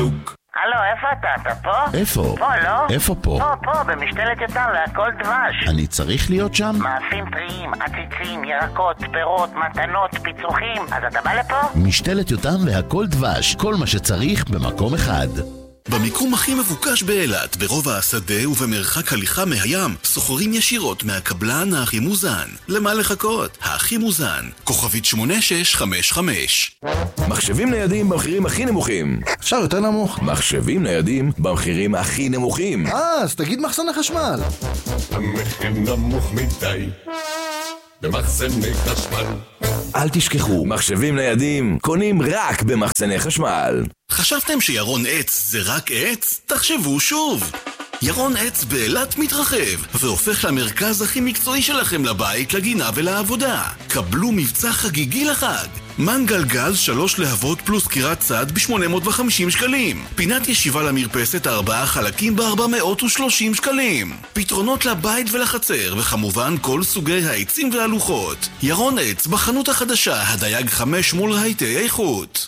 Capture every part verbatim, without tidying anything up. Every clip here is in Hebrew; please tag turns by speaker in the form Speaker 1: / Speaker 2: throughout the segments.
Speaker 1: שוק.
Speaker 2: הלו, איפה אתה? אתה פה?
Speaker 3: איפה?
Speaker 2: פה, לא?
Speaker 3: איפה פה?
Speaker 2: פה, פה, במשתלת יותם והכל דבש.
Speaker 3: אני צריך להיות שם?
Speaker 2: מאפים טריים, עציצים, ירקות, פירות, מתנות, פיצוחים. אז אתה בא לפה?
Speaker 3: משתלת יותם והכל דבש, כל מה שצריך במקום אחד.
Speaker 1: במיקום הכי מבוקש באילת, ברובע השדה ובמרחק הליכה מהים, סוחרים ישירות מהקבלן הכי מוזן. למה לחכות? הכי מוזן. כוכבית שמונה שש חמש חמש.
Speaker 4: מחשבים ניידים במחירים הכי נמוכים.
Speaker 5: אפשר יותר נמוך.
Speaker 4: מחשבים ניידים במחירים הכי נמוכים.
Speaker 5: אה, אז תגיד מחסני חשמל.
Speaker 6: המחיר נמוך מדי במחסני חשמל.
Speaker 4: אל תשכחו, מחשבים ניידים קונים רק במחסני חשמל.
Speaker 1: חשבתם שירון עץ זה רק עץ? תחשבו שוב. ירון עץ באילת מתרחב והופך למרכז הכי מקצועי שלכם לבית, לגינה ולעבודה. קבלו מבצע חגיגי לחג. מנגל גז שלוש להבות פלוס קירת צד ב-שמונה מאות וחמישים שקלים. פינת ישיבה למרפסת ארבעה חלקים ב-ארבע מאות ושלושים שקלים. פתרונות לבית ולחצר, וכמובן כל סוגי העצים והלוחות. ירון עץ בחנות החדשה, הדייג חמש מול רהיטי איכות.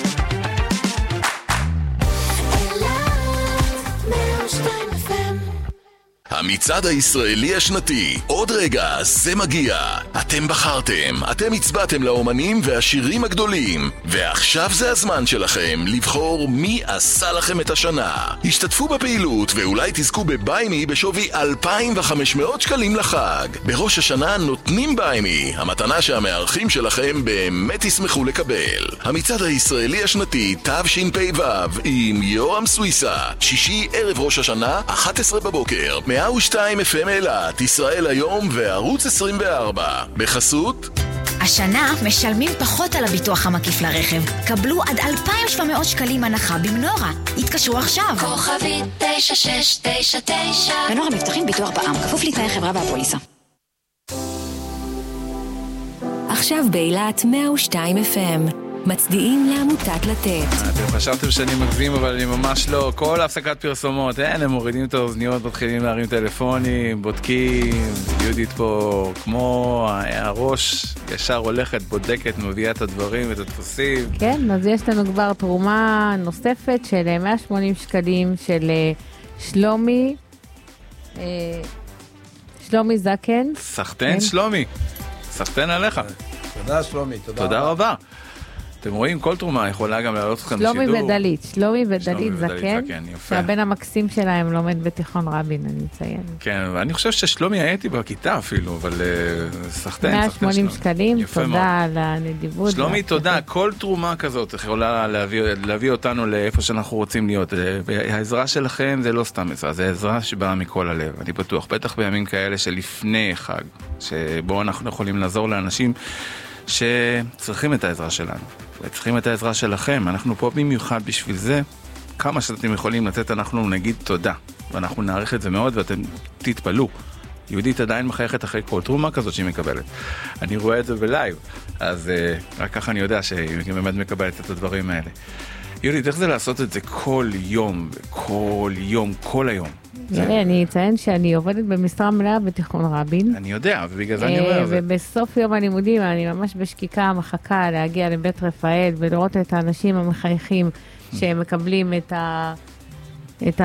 Speaker 3: המצעד הישראלי השנתי, עוד רגע, זה מגיע. אתם בחרתם, אתם הצבעתם לאומנים והשירים הגדולים, ועכשיו זה הזמן שלכם לבחור מי עשה לכם את השנה. השתתפו בפעילות ואולי תזכו בביימי בשווי אלפיים וחמש מאות שקלים לחג. בראש השנה נותנים ביימי, המתנה שהמארחים שלכם באמת ישמחו לקבל. המצעד הישראלי השנתי, תשפ"ו, עם יורם סוויסה, שישי ערב ראש השנה, אחת עשרה בבוקר, מאה ושתיים אף אם אילת, ישראל היום וערוץ עשרים וארבע. בחסות
Speaker 7: השנה משלמים פחות על הביטוח המקיף לרכב. קבלו עד אלפיים ושבע מאות שקלים הנחה במנורה. התקשרו עכשיו.
Speaker 8: כוכבית תשע שש תשע תשע.
Speaker 7: מנורה מבטחים ביטוח בע"מ, כפוף לתנאי החברה והפוליסה.
Speaker 9: עכשיו באילת מאה ושתיים אף אם. מצדיעים לעמותת לתת.
Speaker 10: אתם חשבתם שאני מגזים, אבל אני ממש לא. כל הפסקת פרסומות, אין, הם מורידים את האוזניות, מתחילים להרים טלפונים, בודקים, יהודית פה כמו הראש, ישר הולכת, בודקת, מביאה את הדברים, את הדפוסים.
Speaker 11: כן, אז יש לנו כבר תרומה נוספת של מאה ושמונים שקלים של שלומי, שלומי זקן.
Speaker 10: סחטן שלומי, סחטן עליך.
Speaker 5: תודה שלומי, תודה.
Speaker 10: תודה רבה. אתם רואים, כל תרומה יכולה גם לעלות אתכם לשידור.
Speaker 11: שלומי ודלית, שלומי ודלית זקן,
Speaker 10: יפה.
Speaker 11: שהבן המקסים שלהם לומד בתיכון רבין, אני מציין.
Speaker 10: כן, ואני חושב ששלומי הייתי בכיתה אפילו, אבל סחטן,
Speaker 11: מאה ושמונים שקלים, תודה על הנדיבות.
Speaker 10: שלומי, תודה. כל תרומה כזאת יכולה להביא, להביא אותנו לאיפה שאנחנו רוצים להיות. העזרה שלכם זה לא סתם עזרה, זה עזרה שבאה מכל הלב. אני בטוח, בטח בימים כאלה שלפני חג, שבו אנחנו יכולים לעזור לאנשים שצריכים את העזרה שלנו, וצריכים את העזרה שלכם. אנחנו פה במיוחד בשביל זה. כמה שאתם יכולים לתת, אנחנו נגיד תודה, ואנחנו נעריך את זה מאוד, ואתם תתפלו. יהודית עדיין מחייכת אחרי כל תרומה כזאת שהיא מקבלת. אני רואה את זה בלייב, אז uh, רק ככה אני יודע שהיא באמת מקבלת את הדברים האלה. יהודית, איך זה לעשות את זה כל יום, כל יום, כל היום?
Speaker 11: יאללה, אני אציין שאני עובדת במשרה מלאה בתיכון רבין.
Speaker 10: אני יודע, ובגלל זה אני אומר את זה.
Speaker 11: ובסוף יום הלימודים אני ממש בשקיקה מחכה להגיע לבית רפאל ולראות את האנשים המחייכים שמקבלים את ה... את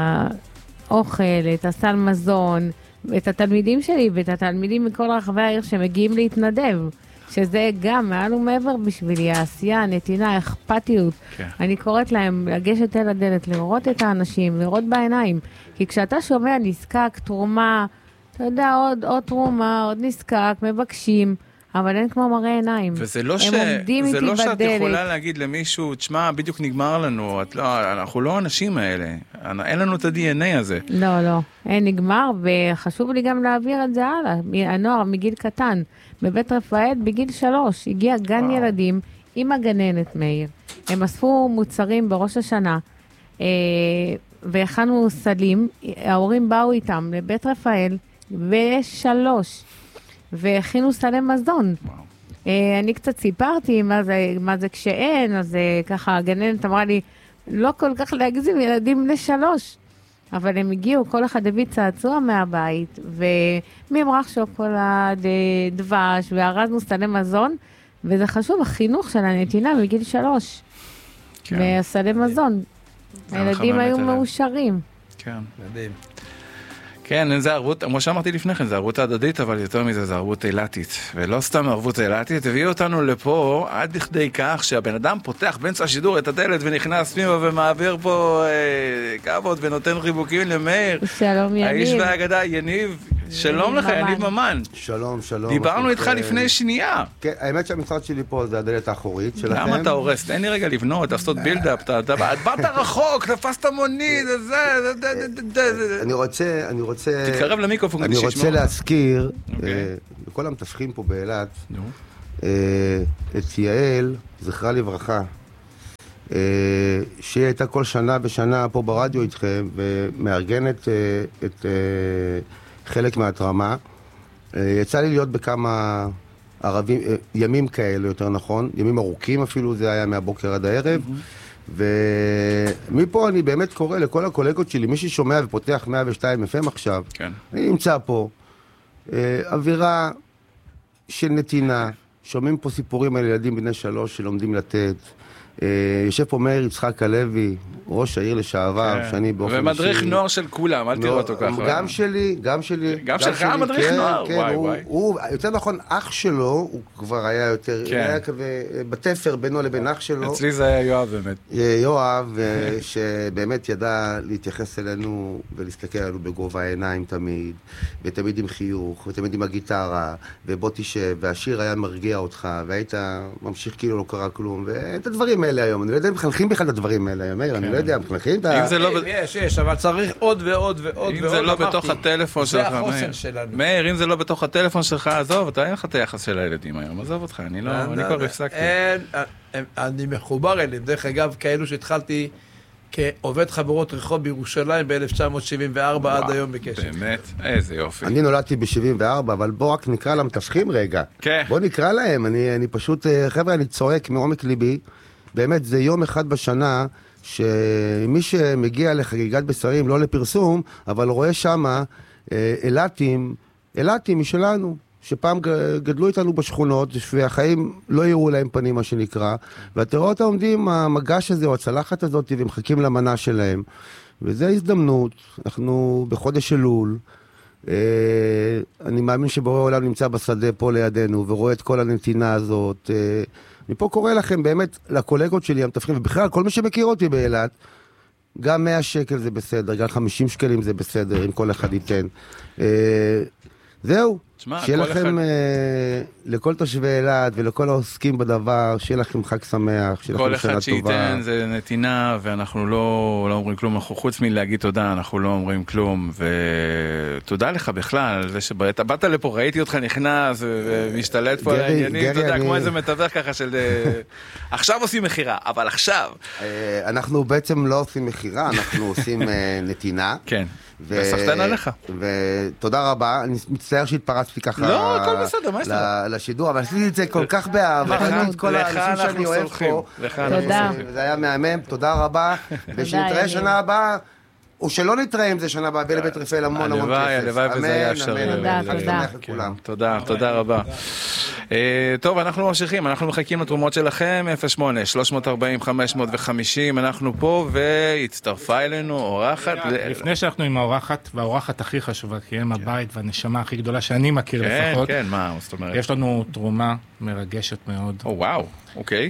Speaker 11: האוכל, את הסל מזון, את התלמידים שלי ואת התלמידים מכל רחבי העיר שמגיעים להתנדב. שזה גם מעל ומעבר בשבילי, העשייה, הנתינה, האכפתיות. כן. אני קוראת להם לגשת אל הדלת, לראות את האנשים, לראות בעיניים. כי כשאתה שומע נזקק, תרומה, אתה יודע, עוד, עוד תרומה, עוד נזקק, מבקשים, אבל אין כמו מראה עיניים.
Speaker 10: וזה לא, ש... זה לא שאת יכולה להגיד למישהו, תשמע, בדיוק נגמר לנו, את לא, אנחנו לא האנשים האלה, אין לנו את ה-די אן איי הזה.
Speaker 11: לא, לא, אין נגמר, וחשוב לי גם להעביר את זה הלאה. הנוער מגיל קטן, בבית רפאל בגיל שלוש, הגיע גן וואו. ילדים עם הגננת מאיר. הם אספו מוצרים בראש השנה, אה, והכנו סלים, ההורים באו איתם לבית רפאל בשלוש, והכינו סלי מזון. אה, אני קצת סיפרתי מה זה, מה זה כשאין, אז אה, ככה הגננת אמרה לי, לא כל כך להגזים, ילדים לשלוש. אבל הם הגיעו, כל אחד הביא צעצוע מהבית, וממרח שוקולד, דבש, וארזנו סלי מזון, וזה חשוב, החינוך של הנתינה מגיל שלוש. כן. וסלי מזון. הילדים היו מאושרים.
Speaker 10: כן.
Speaker 5: מדהים.
Speaker 10: כן, זה ערבות, כמו שאמרתי לפני כן, זה ערבות הדדית, אבל יותר מזה זה ערבות אילתית. ולא סתם ערבות אילתית, הביאו אותנו לפה עד לכדי כך שהבן אדם פותח באמצע השידור את הדלת ונכנס פנימה ומעביר פה אה, כבוד ונותן חיבוקים למאיר.
Speaker 11: שלום יניב.
Speaker 10: האיש והאגדה, יניב. שלום לך, יניב ממן.
Speaker 12: שלום, שלום.
Speaker 10: דיברנו איתך לפני שנייה.
Speaker 12: כן, האמת שהמשרד שלי פה זה הדלת האחורית שלכם.
Speaker 10: למה אתה הורס? תן לי רגע לבנות, לעשות בילדאפ, אתה באת רחוק, תפסת מונית, זה...
Speaker 12: אני רוצה, אני רוצה...
Speaker 10: תתקרב למיקרופון.
Speaker 12: אני רוצה להזכיר, לכל המתווכים פה באילת, את יעל, זכרה לברכה, שהיא הייתה כל שנה בשנה פה ברדיו איתכם, ומארגנת את חלק מההתרמה. יצא לי להיות בכמה ערבים, ימים כאלה יותר נכון, ימים ארוכים אפילו, זה היה מהבוקר עד הערב, ומפה אני באמת קורא לכל הקולגות שלי, מי ששומע ופותח מאה ושתיים אף אם עכשיו,
Speaker 10: כן.
Speaker 12: אני נמצא פה, אווירה של נתינה, שומעים פה סיפורים על ילדים בני שלוש שלומדים לתת, יושב פה מאיר יצחק הלוי, ראש העיר לשעבר, שאני באופן אישי...
Speaker 10: ומדריך נוער של כולם, אל תראו אותו ככה.
Speaker 12: גם שלי, גם שלי.
Speaker 10: גם שלך מדריך נוער? וואי וואי.
Speaker 12: הוא, יותר נכון, אח שלו, הוא כבר היה יותר, היה כזה בתפר בינו לבין אח שלו.
Speaker 10: אצלי זה היה יואב באמת.
Speaker 12: יואב, שבאמת ידע להתייחס אלינו ולהסתכל עלינו בגובה העיניים תמיד, ותמיד עם חיוך, ותמיד עם הגיטרה, ובוא תשב, והשיר היה מרגיע אותך, והיית ממשיך כאילו לא קרה כלום, ואת הדברים האלה היום, אני לא יודע אם מחנכים בכלל את הדברים האלה, מאיר, אני לא יודע, מחנכים את ה...
Speaker 5: יש, יש, אבל צריך עוד ועוד ועוד ועוד.
Speaker 10: אם זה לא בתוך הטלפון שלך,
Speaker 5: זה החוסן שלנו.
Speaker 10: מאיר, אם זה לא בתוך הטלפון שלך, עזוב, אתה אין לך את היחס של הילדים היום, עזוב אותך, אני לא, אני כבר הפסקתי.
Speaker 5: אני מחובר אליהם, דרך אגב, כאלו שהתחלתי כעובד חברות רחוב בירושלים ב-אלף תשע מאות שבעים וארבע עד היום בקשר.
Speaker 10: באמת, איזה יופי.
Speaker 12: אני נולדתי ב-שבעים וארבע, אבל בוא רק נקרא למתווכים רגע.
Speaker 10: כן.
Speaker 12: בוא נקרא להם, אני, אני פשוט, חבר'ה, אני צועק מעומק ליבי. באמת, זה יום אחד בשנה שמי שמגיע לחגיגת בשרים, לא לפרסום, אבל רואה שמה אילתים, אילתים משלנו, שפעם גדלו איתנו בשכונות, והחיים לא יראו להם פנים, מה שנקרא, ואתה רואה אותם עומדים, המגש הזה או הצלחת הזאת, ומחכים למנה שלהם. וזו הזדמנות, אנחנו בחודש אלול, אני מאמין שבורא העולם נמצא בשדה פה לידינו, ורואה את כל הנתינה הזאת. אני פה קורא לכם באמת, לקולגות שלי, המתווכים, ובכלל, כל מי שמכיר אותי באילת, גם מאה שקל זה בסדר, גם חמישים שקלים זה בסדר, אם כל אחד ייתן. זהו, שיהיה לכם, לכל תושבי אילת ולכל העוסקים בדבר, שיהיה לכם חג שמח, שיהיה לכם שנה טובה.
Speaker 10: כל אחד שייתן זה נתינה, ואנחנו לא אומרים כלום, חוץ מלהגיד תודה, אנחנו לא אומרים כלום, ותודה לך בכלל, זה שבאת, באת לפה, ראיתי אותך נכנס, ומשתלט פה על העניינים, אתה יודע, כמו איזה מתווך ככה של, עכשיו עושים מחירה, אבל עכשיו.
Speaker 12: אנחנו בעצם לא עושים מחירה, אנחנו עושים נתינה.
Speaker 10: כן. וסחתן עליך.
Speaker 12: ותודה רבה, אני מצטער שהתפרצתי ככה
Speaker 10: לא, הכל בסדר, מה יש לך?
Speaker 12: לשידור, אבל עשיתי את זה כל כך באהבה, חנית כל האנשים שאני אוהב פה.
Speaker 11: תודה.
Speaker 12: זה היה מהמם, תודה רבה, ושנתראה שנה הבאה, או שלא נתראה עם זה שנה הבאה, בלבית רפאל המון המון כסף.
Speaker 10: הלוואי, הלוואי וזה היה אפשרי.
Speaker 11: תודה,
Speaker 12: תודה.
Speaker 10: תודה, תודה רבה. טוב, אנחנו ממשיכים, אנחנו מחכים לתרומות שלכם, אפס שמונה שלוש ארבעים חמש חמישים, אנחנו פה, והצטרפה אלינו אורחת.
Speaker 13: לפני שאנחנו עם האורחת, והאורחת הכי חשובה, כי הם הבית והנשמה הכי גדולה שאני מכיר לפחות.
Speaker 10: כן, כן, מה, זאת אומרת?
Speaker 13: יש לנו תרומה מרגשת מאוד.
Speaker 10: או, וואו, אוקיי.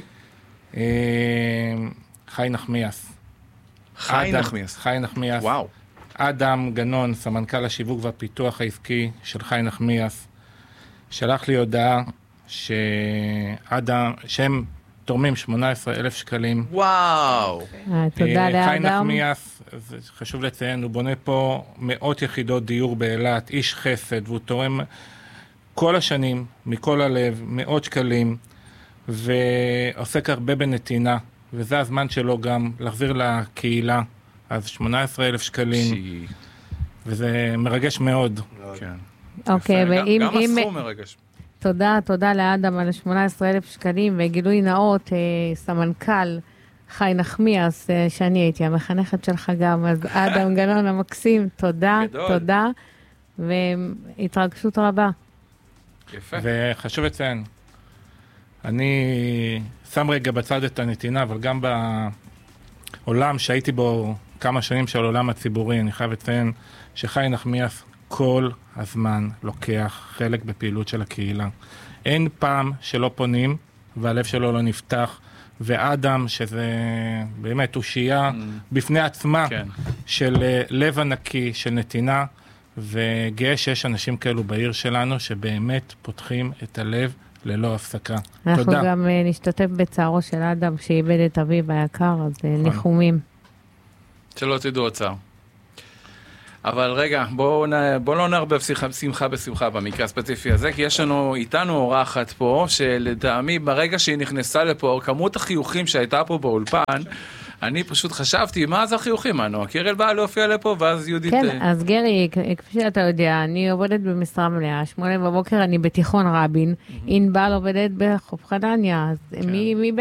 Speaker 13: חי נחמיאס.
Speaker 10: חי נחמיאס.
Speaker 13: חי נחמיאס.
Speaker 10: וואו.
Speaker 13: אדם גנון, סמנכ"ל השיווק והפיתוח העסקי של חי נחמיאס, שלח לי הודעה שאדם, שהם תורמים שמונה עשרה אלף שקלים.
Speaker 10: וואו.
Speaker 11: תודה לאדם.
Speaker 13: חי נחמיאס, חשוב לציין, הוא בונה פה מאות יחידות דיור באילת, איש חסד, והוא תורם כל השנים, מכל הלב, מאות שקלים, ועוסק הרבה בנתינה, וזה הזמן שלו גם להחזיר לקהילה, אז שמונה עשרה אלף שקלים, וזה מרגש מאוד.
Speaker 10: כן.
Speaker 11: אוקיי, ואם...
Speaker 10: גם הסכום מרגש.
Speaker 11: תודה, תודה לאדם על שמונה עשרה אלף שקלים, וגילוי נאות, סמנכ"ל חי נחמיאס, שאני הייתי המחנכת שלך גם, אז אדם גנון המקסים, תודה, תודה, והתרגשות רבה.
Speaker 10: יפה.
Speaker 13: וחשוב לציין, אני שם רגע בצד את הנתינה, אבל גם עולם שהייתי בו כמה שנים של עולם הציבורי, אני חייב לציין שחי נחמיאס כל הזמן לוקח חלק בפעילות של הקהילה. אין פעם שלא פונים והלב שלו לא נפתח, ואדם שזה באמת אושייה mm. בפני עצמה כן. של לב ענקי, של נתינה, וגאה שיש אנשים כאלו בעיר שלנו שבאמת פותחים את הלב ללא הפסקה.
Speaker 11: אנחנו
Speaker 13: תודה.
Speaker 11: גם נשתתף בצערו של אדם שאיבד את אביו היקר, אז ניחומים.
Speaker 10: שלא תדעו עוד צער. אבל רגע, בואו בוא לא נערבב שמחה בשמחה במקרה הספציפי הזה, כי יש לנו איתנו אורחת פה, שלדעמי ברגע שהיא נכנסה לפה, כמות החיוכים שהייתה פה באולפן, אני פשוט חשבתי, מה זה החיוכים, מנו? קירל באה להופיע לפה, ואז יהודית...
Speaker 11: כן, אז גרי, כפי שאתה יודע, אני עובדת במשרה מלאה, שמונה בבוקר אני בתיכון רבין, ענבל עובדת בחוף חנניה, אז מי